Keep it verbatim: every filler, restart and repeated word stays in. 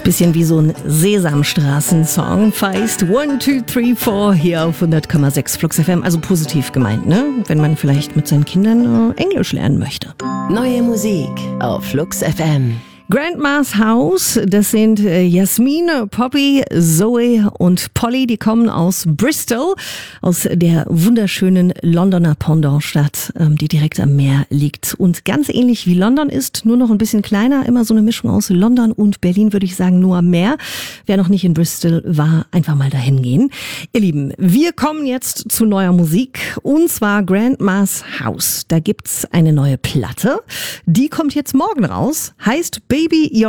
Bisschen wie so ein Sesamstraßen-Song. Feist one, two, three, four hier auf hundert Komma sechs Flux F M. Also positiv gemeint, ne? Wenn man vielleicht mit seinen Kindern äh, Englisch lernen möchte. Neue Musik auf Flux F M. Grandma's House, das sind äh, Jasmin, Poppy, Zoe und Polly, die kommen aus Bristol, aus der wunderschönen Londoner Pendantstadt, ähm, die direkt am Meer liegt. Und ganz ähnlich wie London ist, nur noch ein bisschen kleiner, immer so eine Mischung aus London und Berlin, würde ich sagen, nur am Meer. Wer noch nicht in Bristol war, einfach mal dahin gehen. Ihr Lieben, wir kommen jetzt zu neuer Musik, und zwar Grandma's House. Da gibt's eine neue Platte, die kommt jetzt morgen raus, heißt Baby